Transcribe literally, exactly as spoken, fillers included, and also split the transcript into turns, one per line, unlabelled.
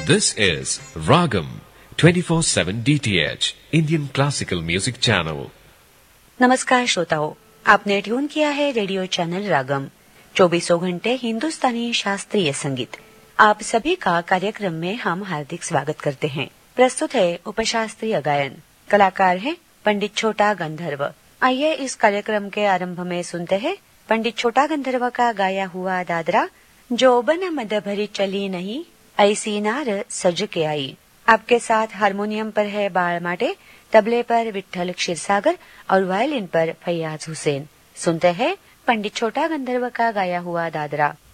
This is Ragam twenty-four seven D T H Indian Classical Music Channel.
नमस्कार श्रोताओं, आपने tune KIA है radio channel रागम चौबीसों घंटे हिंदुस्तानी शास्त्रीय संगीत। आप सभी का कार्यक्रम में हम हार्दिक स्वागत करते हैं। प्रस्तुत है उपशास्त्रीय गायन, कलाकार हैं पंडित छोटा गंधर्व। आइए इस कार्यक्रम के आरंभ में सुनते हैं पंडित छोटा गंधर्व का गाया हुआ दादरा, जो बन मद भरी चली नहीं ऐसी नार सज के आई। आपके साथ हारमोनियम पर है बाल माटे, तबले पर विठ्ठल क्षीरसागर और वायलिन पर फैयाज हुसैन। सुनते हैं पंडित छोटा गंधर्व का गाया हुआ दादरा।